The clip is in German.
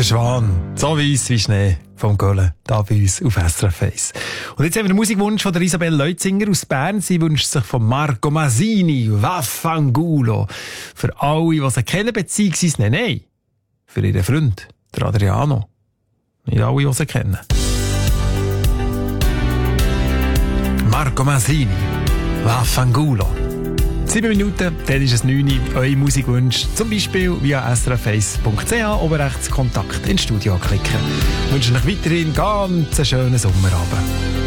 Der Schwan, so weiss wie Schnee vom Göllen, da bei uns auf SRF 1. Und jetzt haben wir den Musikwunsch von der Isabel Leutzinger aus Bern. Sie wünscht sich von Marco Masini, Vaffangulo. Für alle, die sie kennen, beziehungsweise nein, für ihren Freund, der Adriano. Nicht alle, die sie kennen. Marco Masini, Vaffangulo. 7 Minuten, dann ist es 9 Uhr. Eure Musikwünsche zum Beispiel via srf1.ch oben rechts Kontakt ins Studio klicken. Ich wünsche euch weiterhin ganz einen schönen Sommerabend.